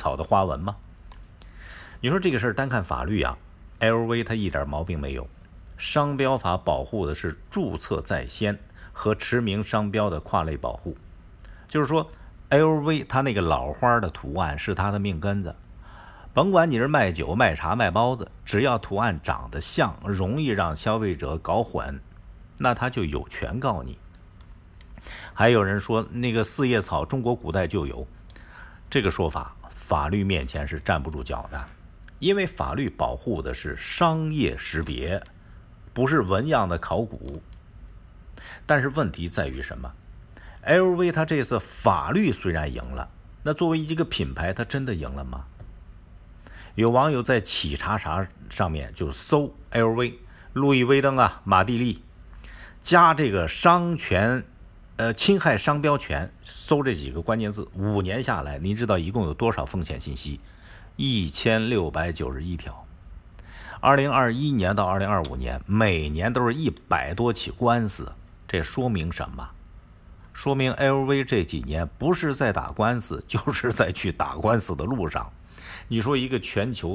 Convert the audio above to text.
草的花纹吗？你说这个事儿单看法律啊 ，LV 它一点毛病没有。商标法保护的是注册在先和驰名商标的跨类保护，就是说 LV 它那个老花的图案是它的命根子，甭管你是卖酒卖茶卖包子，只要图案长得像，容易让消费者搞混，那他就有权告你。还有人说那个四叶草中国古代就有，这个说法法律面前是站不住脚的，因为法律保护的是商业识别，不是纹样的考古。但是问题在于什么？ LV 它这次法律虽然赢了，那作为一个品牌它真的赢了吗？有网友在企查查上面就搜 LV、 路易威登啊、马蒂利加这个商权侵害商标权，搜这几个关键字，5年下来您知道一共有多少风险信息？1691条。2021年到2025年每年都是100多起官司，这说明什么？说明 LV 这几年不是在打官司，就是在去打官司的路上。你说一个全球